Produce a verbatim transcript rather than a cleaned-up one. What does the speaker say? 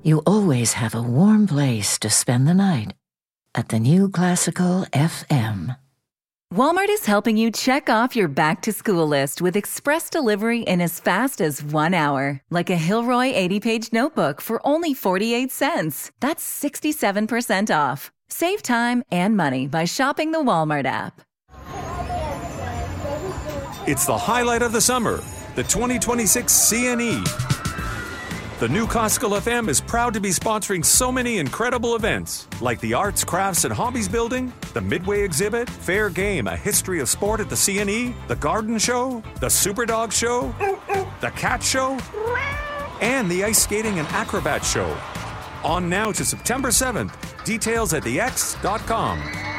you always have a warm place to spend the night at the New Classical F M. Walmart is helping you check off your back-to-school list with express delivery in as fast as one hour. Like a Hilroy eighty-page notebook for only forty-eight cents. That's sixty-seven percent off. Save time and money by shopping the Walmart app. It's the highlight of the summer, the twenty twenty-six C N E. The New Classical F M is proud to be sponsoring so many incredible events, like the Arts, Crafts, and Hobbies Building, the Midway Exhibit, Fair Game, a history of sport at the C N E, the Garden Show, the Superdog Show, the Cat Show, and the Ice Skating and Acrobat Show. On now to September seventh. Details at the x dot com.